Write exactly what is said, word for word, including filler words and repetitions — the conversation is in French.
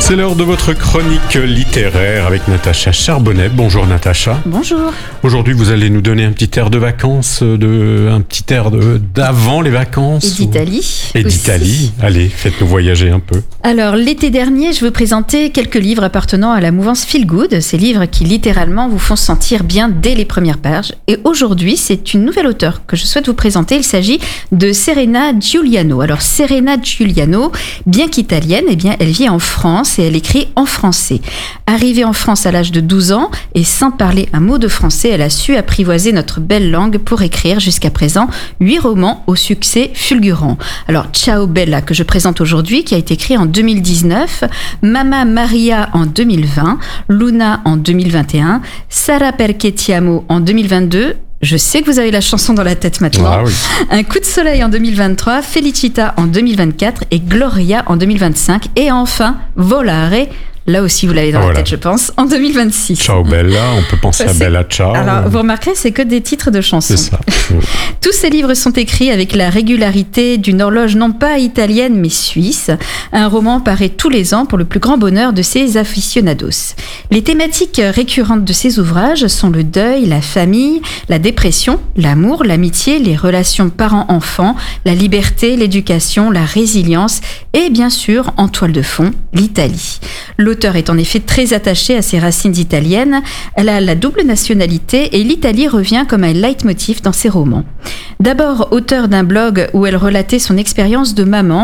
C'est l'heure de votre chronique littéraire avec Natacha Charbonnet. Bonjour Natacha. Bonjour. Aujourd'hui, vous allez nous donner un petit air de vacances, de, un petit air de, d'avant les vacances. Et d'Italie. Ou... Et aussi. d'Italie. Allez, faites-nous voyager un peu. Alors, l'été dernier, je vous présentais quelques livres appartenant à la mouvance Feel Good, ces livres qui littéralement vous font sentir bien dès les premières pages. Et aujourd'hui, c'est une nouvelle auteure que je souhaite vous présenter. Il s'agit de Serena Giuliano. Alors, Serena Giuliano, bien qu'italienne, eh bien, elle vit en France et elle écrit en français. Arrivée en France à l'âge de douze ans et sans parler un mot de français, elle a su apprivoiser notre belle langue pour écrire jusqu'à présent huit romans au succès fulgurant. Alors, Ciao Bella, que je présente aujourd'hui, qui a été écrit en deux mille dix-neuf, Mamma Maria en deux mille vingt, Luna en deux mille vingt et un, Sara Perché Ti Amo en deux mille vingt-deux. Je sais que vous avez la chanson dans la tête maintenant. Ah oui. Un coup de soleil en deux mille vingt-trois, Felicita en deux mille vingt-quatre et Gloria en deux mille vingt-cinq. Et enfin, Volare, là aussi vous l'avez dans voilà. la tête je pense, en deux mille vingt-six. Ciao Bella, on peut penser Ça, à c'est... Bella Ciao. Alors vous remarquerez, c'est que des titres de chansons. C'est ça. Tous ces livres sont écrits avec la régularité d'une horloge non pas italienne mais suisse. Un roman paraît tous les ans pour le plus grand bonheur de ses aficionados. Les thématiques récurrentes de ces ouvrages sont le deuil, la famille, la dépression, l'amour, l'amitié, les relations parents-enfants, la liberté, l'éducation, la résilience et bien sûr, en toile de fond, l'Italie. L'auteur est en effet très attachée à ses racines italiennes. Elle a la double nationalité et l'Italie revient comme un leitmotiv dans ses romans. D'abord auteur d'un blog où elle relatait son expérience de maman